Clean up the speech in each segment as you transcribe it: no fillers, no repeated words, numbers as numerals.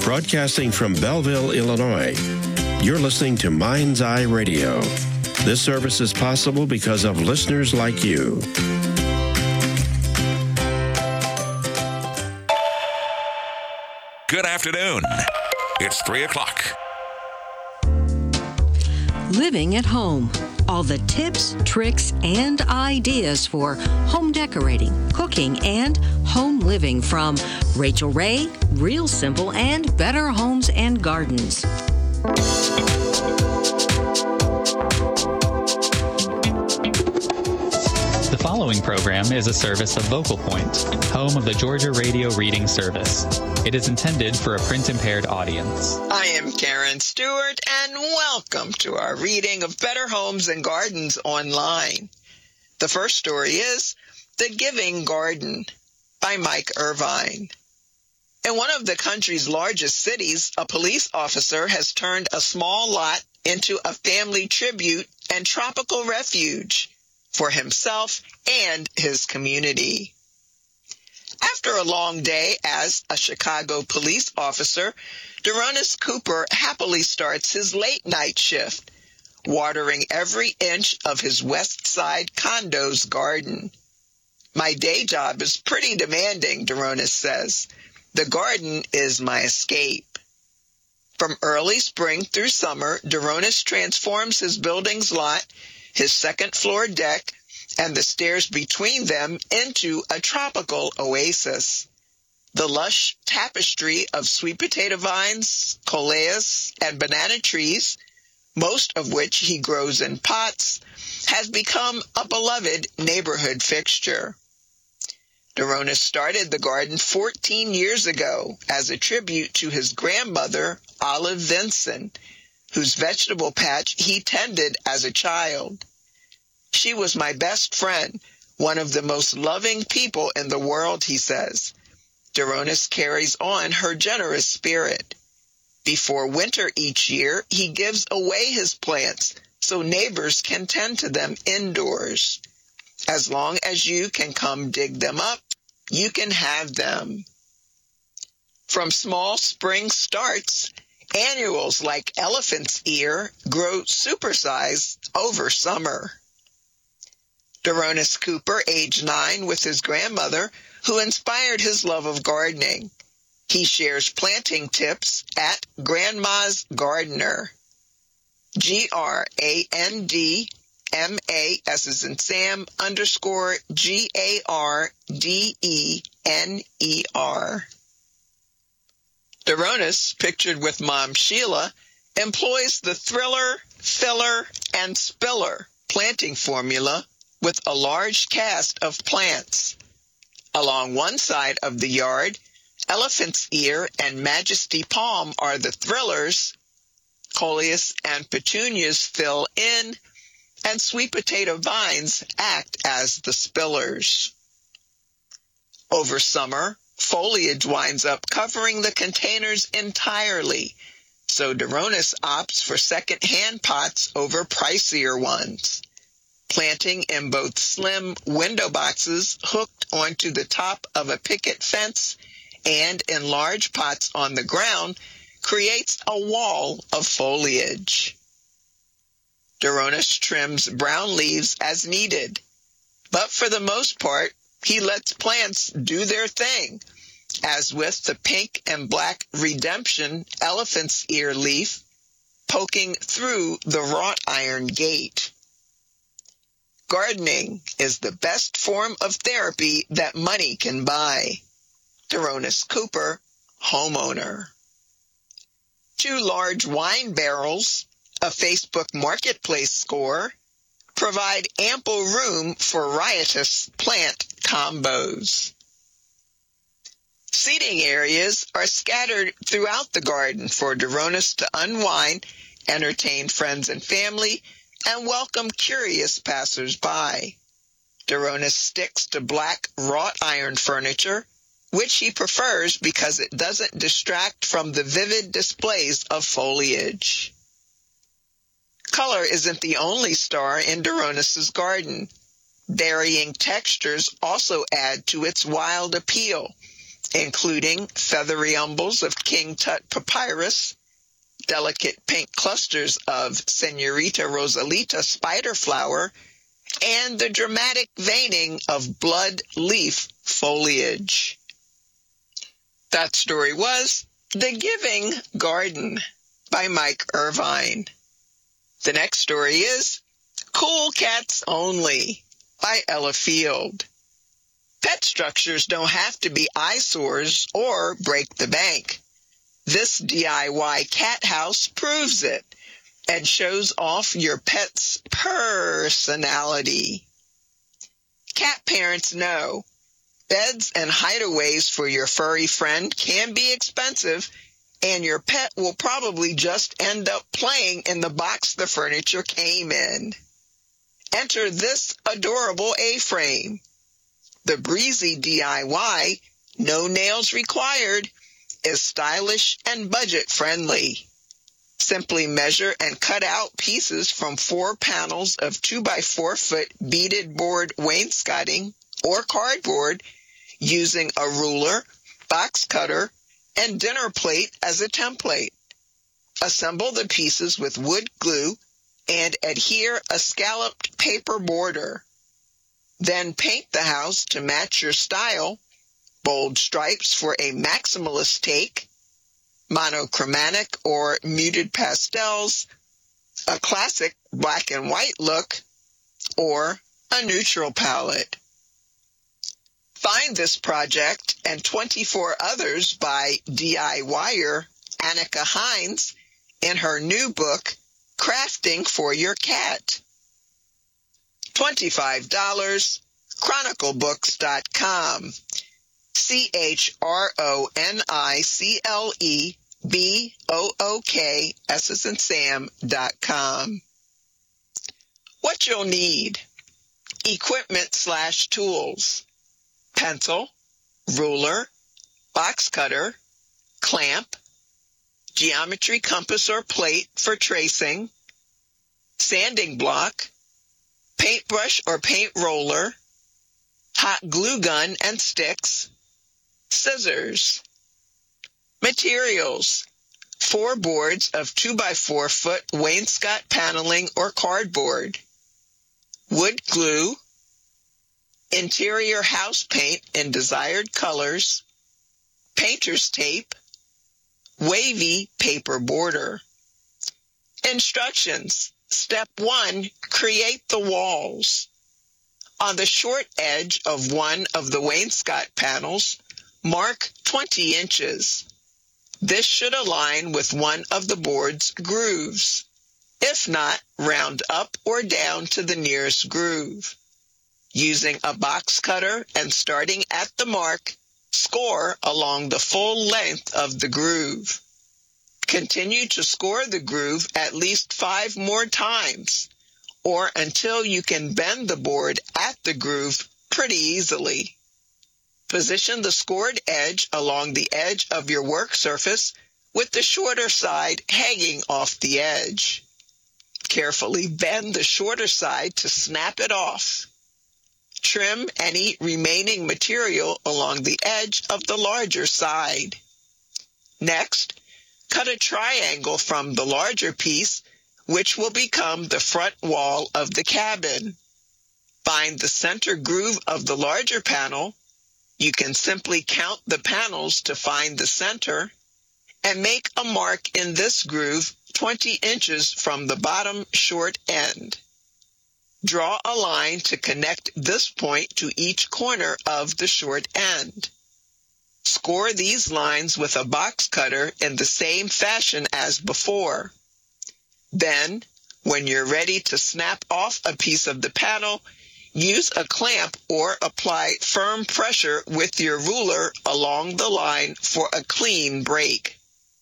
Broadcasting from Belleville, Illinois, you're listening to Mind's Eye Radio. This service is possible because of listeners like you. Good afternoon. It's 3 o'clock. Living at home. All the tips, tricks, and ideas for home decorating, cooking, and home living from Rachel Ray, Real Simple and Better Homes and Gardens. The following program is a service of Vocal Point, home of the Georgia Radio Reading Service. It is intended for a print-impaired audience. I am Karen Stewart, and welcome to our reading of Better Homes and Gardens online. The first story is The Giving Garden by Mike Irvine. In one of the country's largest cities, a police officer has turned a small lot into a family tribute and tropical refuge for himself and his community. After a long day as a Chicago police officer, Deronis Cooper happily starts his late-night shift, watering every inch of his West Side condo's garden. "My day job is pretty demanding," Deronis says. "The garden is my escape." From early spring through summer, Deronis transforms his building's lot, his second-floor deck, and the stairs between them into a tropical oasis. The lush tapestry of sweet potato vines, coleus, and banana trees, most of which he grows in pots, has become a beloved neighborhood fixture. Deronis started the garden 14 years ago as a tribute to his grandmother, Olive Vinson, whose vegetable patch he tended as a child. "She was my best friend, one of the most loving people in the world," he says. Deronis carries on her generous spirit. Before winter each year, he gives away his plants so neighbors can tend to them indoors. "As long as you can come dig them up, you can have them." From small spring starts, annuals like elephant's ear grow supersized over summer. Deronis Cooper, age 9, with his grandmother, who inspired his love of gardening. He shares planting tips at Grandma's Gardener. GRANDMA, S as in Sam, _GARDENER. Deronis, pictured with Mom Sheila, employs the thriller, filler, and spiller planting formula with a large cast of plants. Along one side of the yard, elephant's ear and majesty palm are the thrillers, coleus and petunias fill in, and sweet potato vines act as the spillers. Over summer, foliage winds up covering the containers entirely, so Deronis opts for second-hand pots over pricier ones. Planting in both slim window boxes hooked onto the top of a picket fence and in large pots on the ground creates a wall of foliage. Deronis trims brown leaves as needed, but for the most part, he lets plants do their thing, as with the pink and black Redemption elephant's ear leaf poking through the wrought iron gate. Gardening is the best form of therapy that money can buy. Deronis Cooper, homeowner. 2 large wine barrels, a Facebook Marketplace score, provide ample room for riotous plant combos. Seating areas are scattered throughout the garden for Deronis to unwind, entertain friends and family, and welcome curious passers-by. Deronis sticks to black wrought iron furniture, which he prefers because it doesn't distract from the vivid displays of foliage. Color isn't the only star in Deronis's garden. Varying textures also add to its wild appeal, including feathery umbels of King Tut papyrus, delicate pink clusters of Senorita Rosalita spider flower, and the dramatic veining of blood leaf foliage. That story was The Giving Garden by Mike Irvine. The next story is Cool Cats Only by Ella Field. Pet structures don't have to be eyesores or break the bank. This DIY cat house proves it and shows off your pet's personality. Cat parents know beds and hideaways for your furry friend can be expensive, and your pet will probably just end up playing in the box the furniture came in. Enter this adorable A-frame. The breezy DIY, no nails required, is stylish and budget-friendly. Simply measure and cut out pieces from 4 panels of 2x4-foot beaded board wainscoting or cardboard using a ruler, box cutter, and dinner plate as a template. Assemble the pieces with wood glue and adhere a scalloped paper border. Then paint the house to match your style, bold stripes for a maximalist take, monochromatic or muted pastels, a classic black and white look, or a neutral palette. Find this project and 24 others by DIYer Annika Hines in her new book, Crafting for Your Cat. $25, chroniclebooks.com. CHRONICLEBOOKS.com. What you'll need: equipment/tools, pencil, ruler, box cutter, clamp, geometry compass or plate for tracing, sanding block, paintbrush or paint roller, hot glue gun and sticks, scissors. Materials: 4 boards of 2x4-foot wainscot paneling or cardboard, wood glue, interior house paint in desired colors, painter's tape, wavy paper border. Instructions. Step 1, create the walls. On the short edge of one of the wainscot panels, mark 20 inches. This should align with one of the board's grooves. If not, round up or down to the nearest groove. Using a box cutter and starting at the mark, score along the full length of the groove. Continue to score the groove at least 5 more times, or until you can bend the board at the groove pretty easily. Position the scored edge along the edge of your work surface with the shorter side hanging off the edge. Carefully bend the shorter side to snap it off. Trim any remaining material along the edge of the larger side. Next, cut a triangle from the larger piece, which will become the front wall of the cabin. Find the center groove of the larger panel. You can simply count the panels to find the center and make a mark in this groove 20 inches from the bottom short end. Draw a line to connect this point to each corner of the short end. Score these lines with a box cutter in the same fashion as before. Then, when you're ready to snap off a piece of the panel, use a clamp or apply firm pressure with your ruler along the line for a clean break.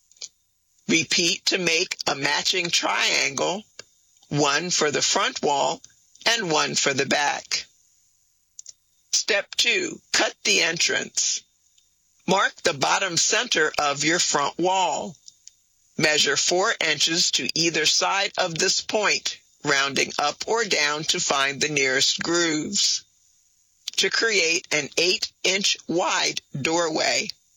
Repeat to make a matching triangle, one for the front wall and one for the back. Step 2, cut the entrance. Mark the bottom center of your front wall. Measure 4 inches to either side of this point, rounding up or down to find the nearest grooves. To create an 8-inch wide doorway,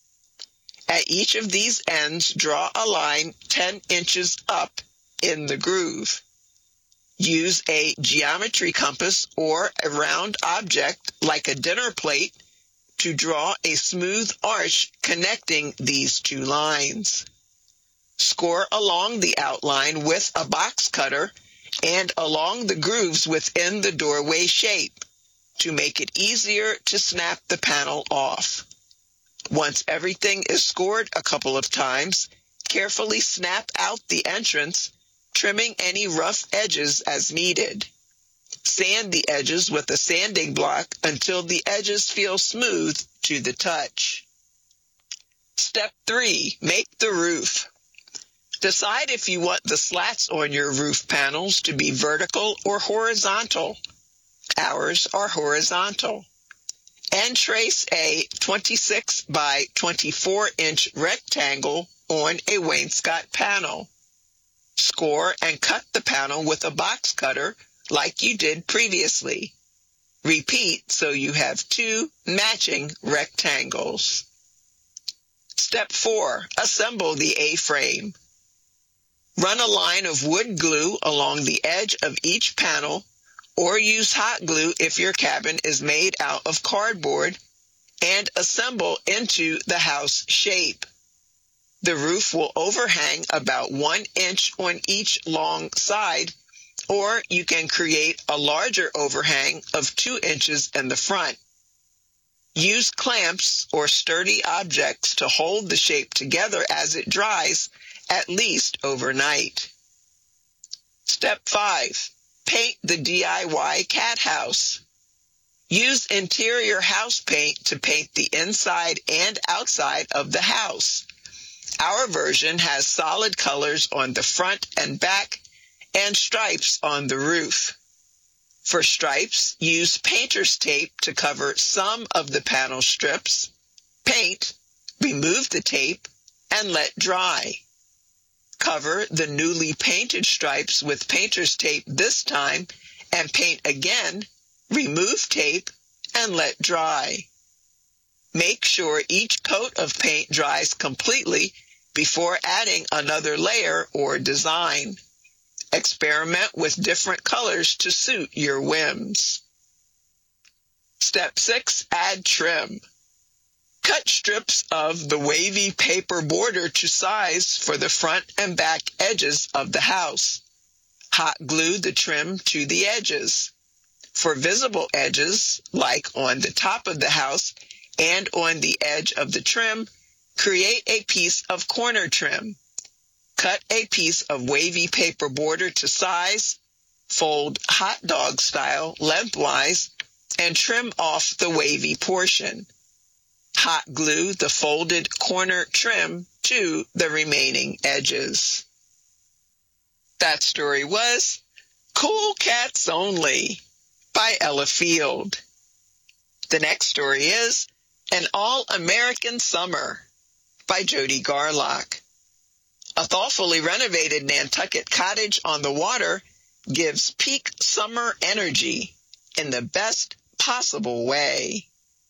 At each of these ends, draw a line 10 inches up in the groove. Use a geometry compass or a round object like a dinner plate to draw a smooth arch connecting these two lines. Score along the outline with a box cutter and along the grooves within the doorway shape to make it easier to snap the panel off. Once everything is scored a couple of times, carefully snap out the entrance, trimming any rough edges as needed. Sand the edges with a sanding block until the edges feel smooth to the touch. Step 3. Make the roof. Decide if you want the slats on your roof panels to be vertical or horizontal. Ours are horizontal. And trace a 26 by 24 inch rectangle on a wainscot panel. Score and cut the panel with a box cutter like you did previously. Repeat so you have 2 matching rectangles. Step 4. Assemble the A-frame. Run a line of wood glue along the edge of each panel, or use hot glue if your cabin is made out of cardboard, and assemble into the house shape. The roof will overhang about 1 inch on each long side, or you can create a larger overhang of 2 inches in the front. Use clamps or sturdy objects to hold the shape together as it dries, at least overnight. Step 5. Paint the DIY cat house. Use interior house paint to paint the inside and outside of the house. Our version has solid colors on the front and back and stripes on the roof. For stripes, use painter's tape to cover some of the panel strips. Paint, remove the tape, and let dry. Cover the newly painted stripes with painter's tape this time and paint again, remove tape, and let dry. Make sure each coat of paint dries completely before adding another layer or design. Experiment with different colors to suit your whims. Step 6. Add trim. Cut strips of the wavy paper border to size for the front and back edges of the house. Hot glue the trim to the edges. For visible edges, like on the top of the house and on the edge of the trim, create a piece of corner trim. Cut a piece of wavy paper border to size, fold hot dog style lengthwise, and trim off the wavy portion. Hot glue the folded corner trim to the remaining edges. That story was Cool Cats Only by Ella Field. The next story is An All-American Summer by Jody Garlock. A thoughtfully renovated Nantucket cottage on the water gives peak summer energy in the best possible way.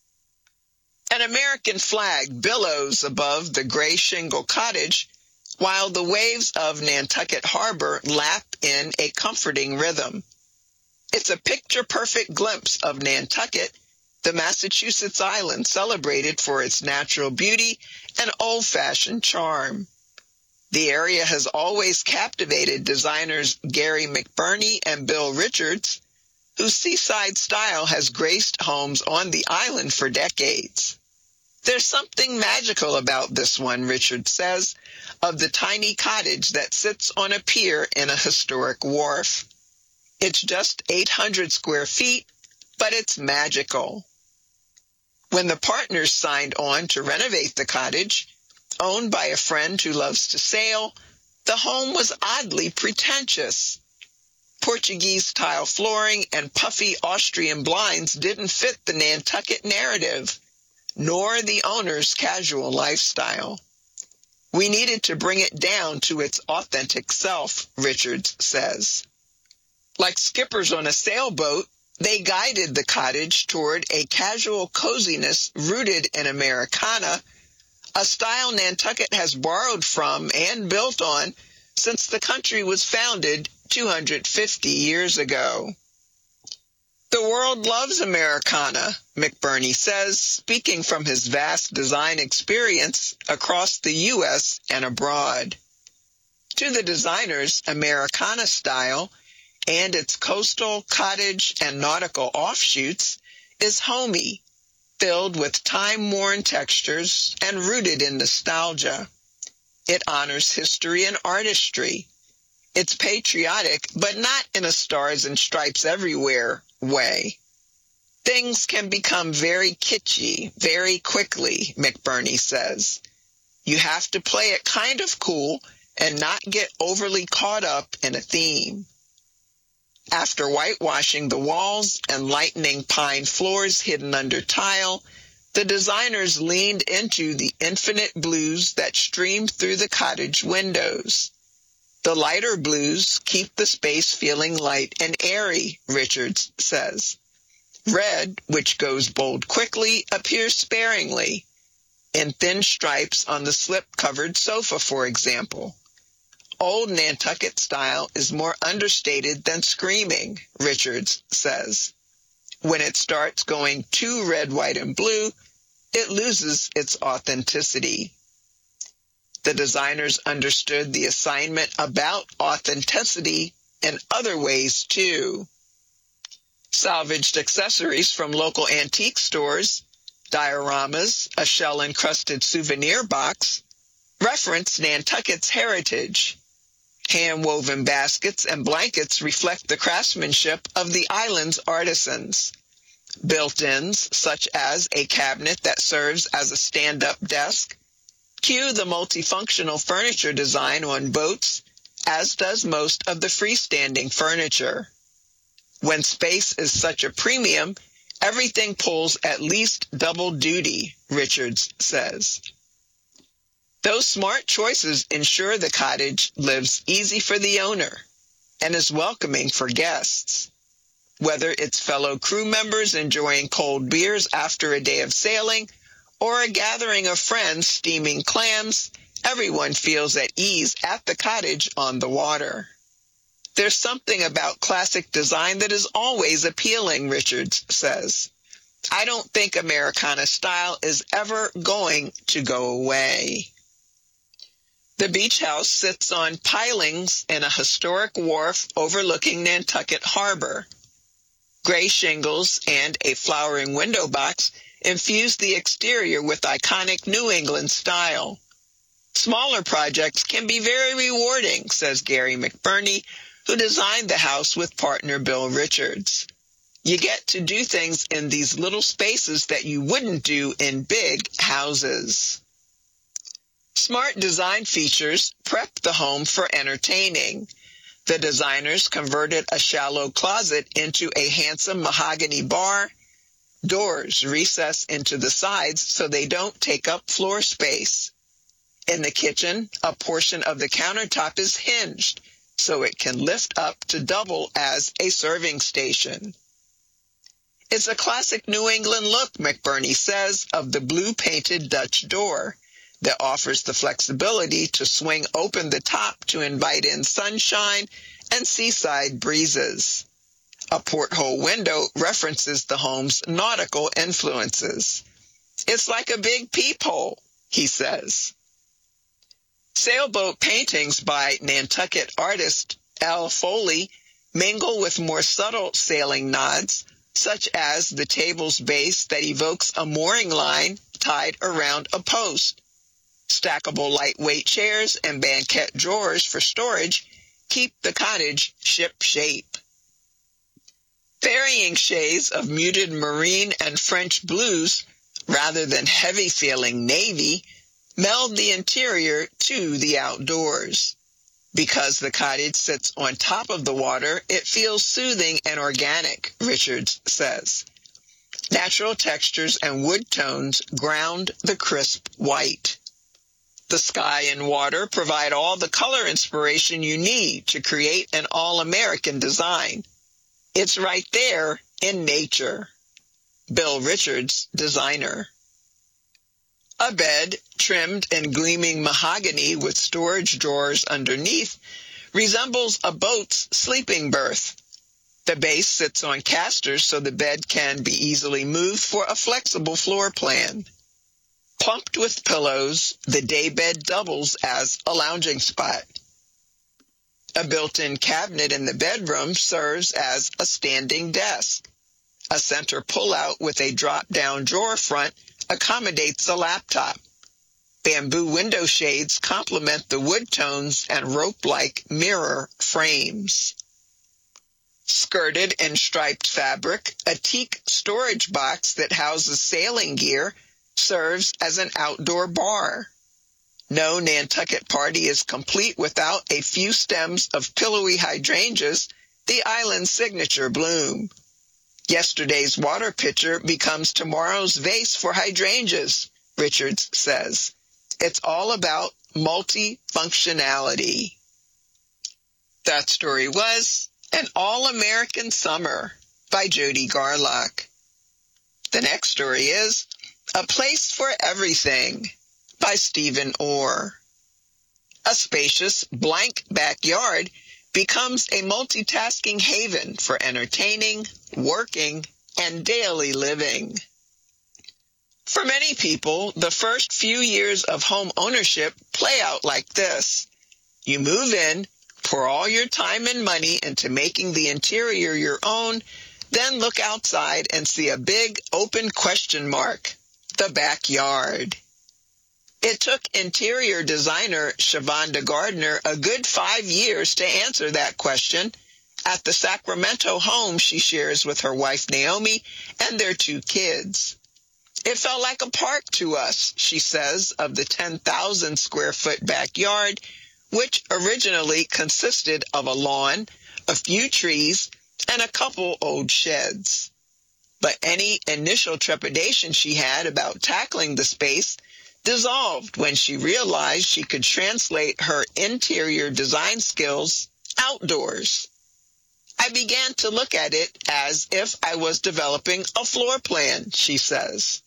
An American flag billows above the gray shingle cottage while the waves of Nantucket Harbor lap in a comforting rhythm. It's a picture-perfect glimpse of Nantucket, the Massachusetts island celebrated for its natural beauty and old-fashioned charm. The area has always captivated designers Gary McBurney and Bill Richards, whose seaside style has graced homes on the island for decades. There's something magical about this one, Richards says, of the tiny cottage that sits on a pier in a historic wharf. It's just 800 square feet, but it's magical. When the partners signed on to renovate the cottage, owned by a friend who loves to sail, the home was oddly pretentious. Portuguese tile flooring and puffy Austrian blinds didn't fit the Nantucket narrative, nor the owner's casual lifestyle. We needed to bring it down to its authentic self, Richards says. Like skippers on a sailboat, they guided the cottage toward a casual coziness rooted in Americana, a style Nantucket has borrowed from and built on since the country was founded 250 years ago. The world loves Americana, McBurney says, speaking from his vast design experience across the U.S. and abroad. To the designers, Americana style and its coastal, cottage, and nautical offshoots is homey, filled with time-worn textures and rooted in nostalgia. It honors history and artistry. It's patriotic, but not in a stars and stripes everywhere way. Things can become very kitschy very quickly, McBurney says. You have to play it kind of cool and not get overly caught up in a theme. After whitewashing the walls and lightening pine floors hidden under tile, the designers leaned into the infinite blues that streamed through the cottage windows. The lighter blues keep the space feeling light and airy, Richards says. Red, which goes bold quickly, appears sparingly, in thin stripes on the slip-covered sofa, for example. Old Nantucket style is more understated than screaming, Richards says. When it starts going too red, white, and blue, it loses its authenticity. The designers understood the assignment about authenticity in other ways, too. Salvaged accessories from local antique stores, dioramas, a shell-encrusted souvenir box, reference Nantucket's heritage. Hand-woven baskets and blankets reflect the craftsmanship of the island's artisans. Built-ins, such as a cabinet that serves as a stand-up desk, cue the multifunctional furniture design on boats, as does most of the freestanding furniture. When space is such a premium, everything pulls at least double duty, Richards says. Those smart choices ensure the cottage lives easy for the owner and is welcoming for guests. Whether it's fellow crew members enjoying cold beers after a day of sailing or a gathering of friends steaming clams, everyone feels at ease at the cottage on the water. There's something about classic design that is always appealing, Richards says. I don't think Americana style is ever going to go away. The beach house sits on pilings in a historic wharf overlooking Nantucket Harbor. Gray shingles and a flowering window box infuse the exterior with iconic New England style. Smaller projects can be very rewarding, says Gary McBurney, who designed the house with partner Bill Richards. You get to do things in these little spaces that you wouldn't do in big houses. Smart design features prep the home for entertaining. The designers converted a shallow closet into a handsome mahogany bar. Doors recess into the sides so they don't take up floor space. In the kitchen, a portion of the countertop is hinged so it can lift up to double as a serving station. It's a classic New England look, McBurney says, of the blue-painted Dutch door that offers the flexibility to swing open the top to invite in sunshine and seaside breezes. A porthole window references the home's nautical influences. It's like a big peephole, he says. Sailboat paintings by Nantucket artist Al Foley mingle with more subtle sailing nods, such as the table's base that evokes a mooring line tied around a post. Stackable lightweight chairs and banquette drawers for storage keep the cottage ship-shape. Varying shades of muted marine and French blues, rather than heavy-feeling navy, meld the interior to the outdoors. Because the cottage sits on top of the water, it feels soothing and organic, Richards says. Natural textures and wood tones ground the crisp white. The sky and water provide all the color inspiration you need to create an all-American design. It's right there in nature. Bill Richards, designer. A bed trimmed in gleaming mahogany with storage drawers underneath resembles a boat's sleeping berth. The base sits on casters so the bed can be easily moved for a flexible floor plan. Plumped with pillows, the daybed doubles as a lounging spot. A built-in cabinet in the bedroom serves as a standing desk. A center pull-out with a drop-down drawer front accommodates a laptop. Bamboo window shades complement the wood tones and rope-like mirror frames. Skirted in striped fabric, a teak storage box that houses sailing gear serves as an outdoor bar. No Nantucket party is complete without a few stems of pillowy hydrangeas, the island's signature bloom. Yesterday's water pitcher becomes tomorrow's vase for hydrangeas, Richards says. It's all about multifunctionality. That story was An All-American Summer by Jody Garlock. The next story is A Place for Everything by Stephen Orr. A spacious, blank backyard becomes a multitasking haven for entertaining, working, and daily living. For many people, the first few years of home ownership play out like this. You move in, pour all your time and money into making the interior your own, then look outside and see a big open question mark, the backyard. It took interior designer Shavonda Gardner a good 5 years to answer that question at the Sacramento home she shares with her wife Naomi and their 2 kids. It felt like a park to us, she says, of the 10,000 square foot backyard, which originally consisted of a lawn, a few trees, and a couple old sheds. But any initial trepidation she had about tackling the space dissolved when she realized she could translate her interior design skills outdoors. I began to look at it as if I was developing a floor plan, she says.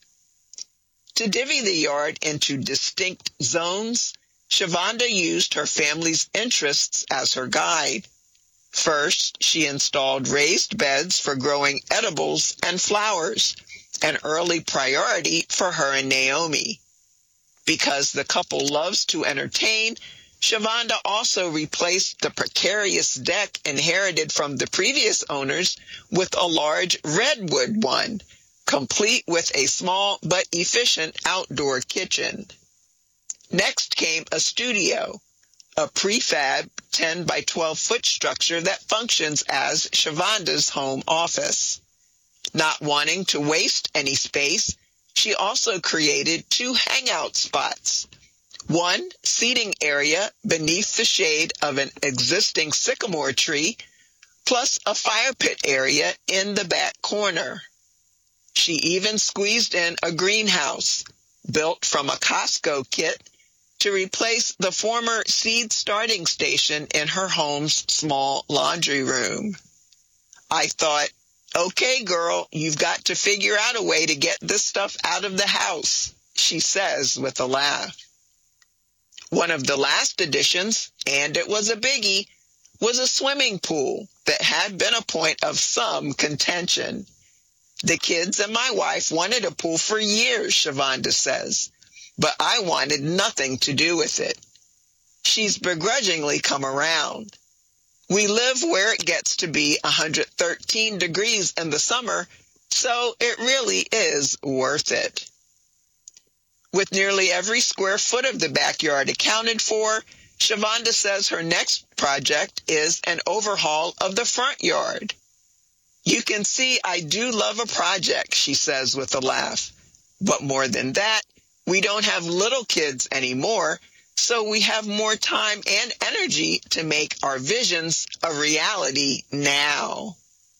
To divvy the yard into distinct zones, Shavonda used her family's interests as her guide. First, she installed raised beds for growing edibles and flowers, an early priority for her and Naomi. Because the couple loves to entertain, Shavonda also replaced the precarious deck inherited from the previous owners with a large redwood one, complete with a small but efficient outdoor kitchen. Next came a studio, a prefab 10 by 12 foot structure that functions as Shavonda's home office. Not wanting to waste any space, she also created 2 hangout spots. One seating area beneath the shade of an existing sycamore tree, plus a fire pit area in the back corner. She even squeezed in a greenhouse, built from a Costco kit, to replace the former seed starting station in her home's small laundry room. I thought, okay, girl, you've got to figure out a way to get this stuff out of the house, she says with a laugh. One of the last additions, and it was a biggie, was a swimming pool that had been a point of some contention. The kids and my wife wanted a pool for years, Shavonda says, but I wanted nothing to do with it. She's begrudgingly come around. We live where it gets to be 113 degrees in the summer, so it really is worth it. With nearly every square foot of the backyard accounted for, Shavonda says her next project is an overhaul of the front yard. You can see I do love a project, she says with a laugh. But more than that, we don't have little kids anymore, so we have more time and energy to make our visions a reality now.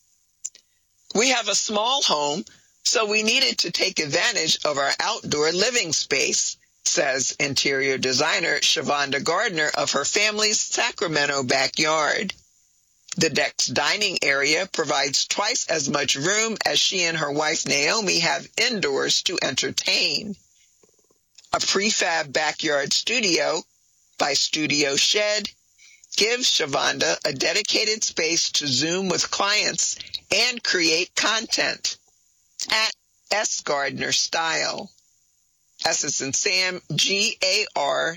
We have a small home, so we needed to take advantage of our outdoor living space, says interior designer Shavonda Gardner of her family's Sacramento backyard. The deck's dining area provides twice as much room as she and her wife Naomi have indoors to entertain. A prefab backyard studio by Studio Shed gives Shavonda a dedicated space to Zoom with clients and create content at S. Gardner Style. S as in Sam, Gardner,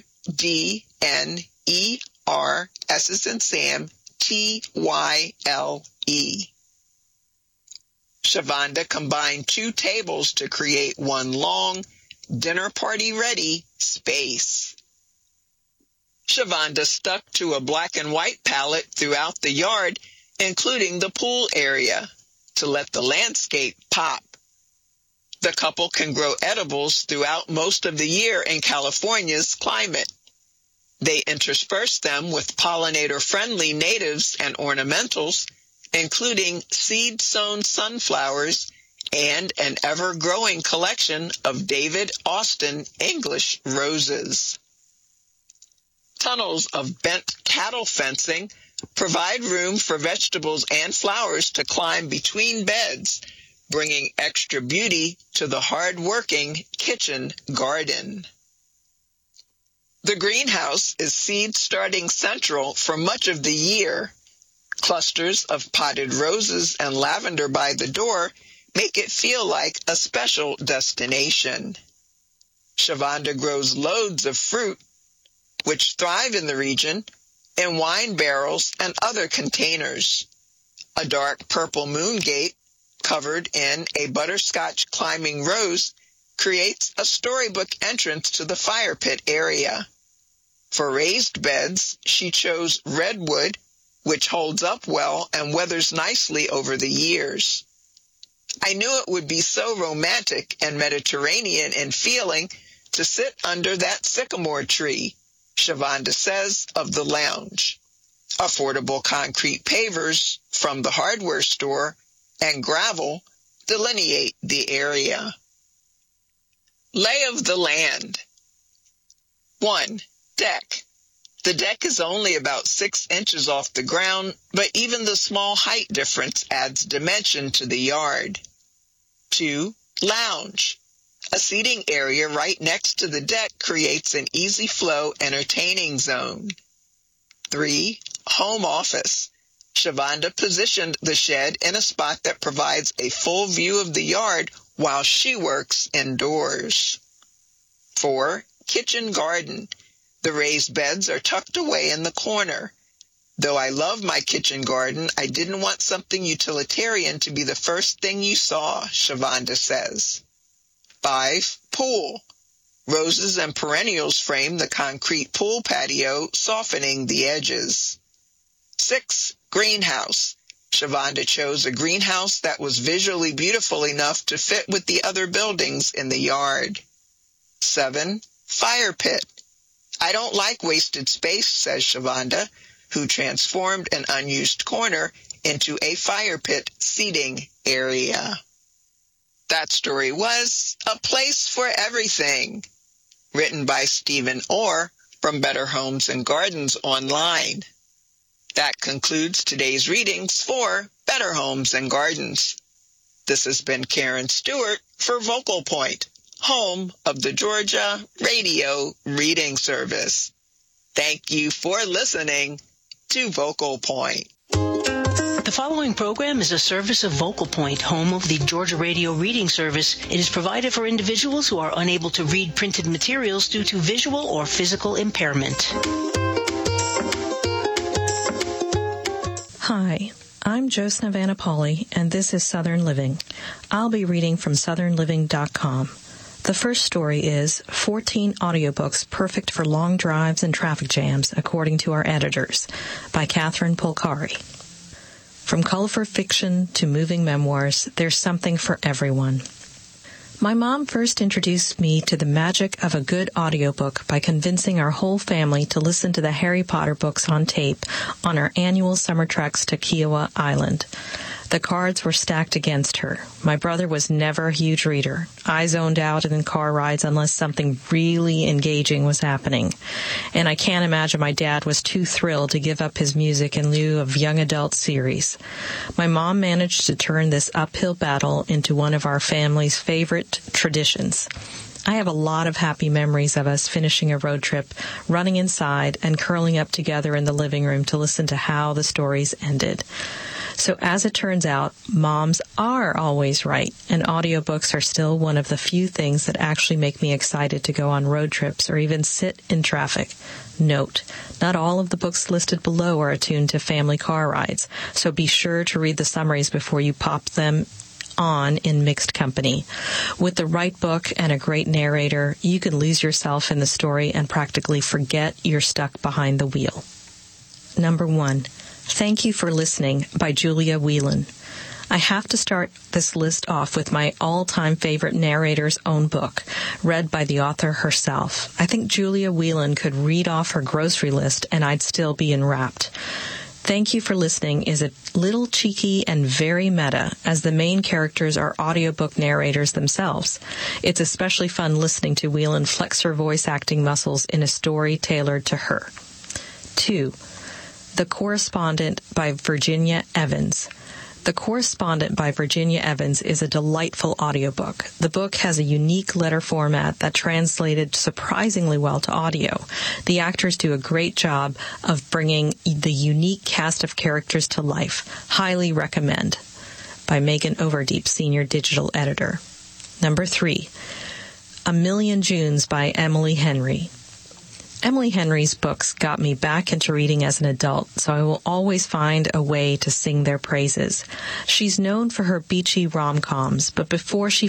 S as in Sam, Tyle. Shavonda combined 2 tables to create one long, dinner party ready space. Shavonda stuck to a black and white palette throughout the yard, including the pool area, to let the landscape pop. The couple can grow edibles throughout most of the year in California's climate. They intersperse them with pollinator-friendly natives and ornamentals, including seed-sown sunflowers and an ever-growing collection of David Austin English roses. Tunnels of bent cattle fencing provide room for vegetables and flowers to climb between beds, bringing extra beauty to the hard-working kitchen garden. The greenhouse is seed starting central for much of the year. Clusters of potted roses and lavender by the door make it feel like a special destination. Shavonda grows loads of fruit, which thrive in the region, in wine barrels and other containers. A dark purple moongate covered in a butterscotch climbing rose creates a storybook entrance to the fire pit area. For raised beds, she chose redwood, which holds up well and weathers nicely over the years. I knew it would be so romantic and Mediterranean in feeling to sit under that sycamore tree, Shavonda says of the lounge. Affordable concrete pavers from the hardware store and gravel delineate the area. Lay of the land. 1. Deck. The deck is only about 6 inches off the ground, but even the small height difference adds dimension to the yard. 2. Lounge. A seating area right next to the deck creates an easy flow entertaining zone. 3. Home office. Shavonda positioned the shed in a spot that provides a full view of the yard while she works indoors. 4. Kitchen garden. The raised beds are tucked away in the corner. Though I love my kitchen garden, I didn't want something utilitarian to be the first thing you saw, Shavonda says. 5. Pool. Roses and perennials frame the concrete pool patio, softening the edges. 6. Greenhouse. Shavonda chose a greenhouse that was visually beautiful enough to fit with the other buildings in the yard. 7. Fire pit. I don't like wasted space, says Shavonda, who transformed an unused corner into a fire pit seating area. That story was A Place for Everything, written by Stephen Orr from Better Homes and Gardens Online. That concludes today's readings for Better Homes and Gardens. This has been Karen Stewart for Vocal Point, home of the Georgia Radio Reading Service. Thank you for listening to Vocal Point. The following program is a service of Vocal Point, home of the Georgia Radio Reading Service. It is provided for individuals who are unable to read printed materials due to visual or physical impairment. Hi, I'm Josna Vanapoli, and this is Southern Living. I'll be reading from southernliving.com. The first story is 14 Audiobooks Perfect for Long Drives and Traffic Jams, according to our editors, by Catherine Polcari. From colorful fiction to moving memoirs, there's something for everyone. My mom first introduced me to the magic of a good audiobook by convincing our whole family to listen to the Harry Potter books on tape on our annual summer treks to Kiowa Island. The cards were stacked against her. My brother was never a huge reader. I zoned out in car rides unless something really engaging was happening. And I can't imagine my dad was too thrilled to give up his music in lieu of young adult series. My mom managed to turn this uphill battle into one of our family's favorite traditions. I have a lot of happy memories of us finishing a road trip, running inside, and curling up together in the living room to listen to how the stories ended. So as it turns out, moms are always right, and audiobooks are still one of the few things that actually make me excited to go on road trips or even sit in traffic. Note, not all of the books listed below are attuned to family car rides, so be sure to read the summaries before you pop them on in mixed company. With the right book and a great narrator, you can lose yourself in the story and practically forget you're stuck behind the wheel. Number 1, Thank You for Listening by Julia Whelan. I have to start this list off with my all-time favorite narrator's own book, read by the author herself. I think Julia Whelan could read off her grocery list and I'd still be enwrapped. Thank You for Listening is a little cheeky and very meta, as the main characters are audiobook narrators themselves. It's especially fun listening to Whelan flex her voice acting muscles in a story tailored to her. 2. The Correspondent by Virginia Evans. The Correspondent by Virginia Evans is a delightful audiobook. The book has a unique letter format that translated surprisingly well to audio. The actors do a great job of bringing the unique cast of characters to life. Highly recommend. By Megan Overdeep, Senior Digital Editor. Number 3, A Million Junes by Emily Henry. Emily Henry's books got me back into reading as an adult, so I will always find a way to sing their praises. She's known for her beachy rom-coms, but before she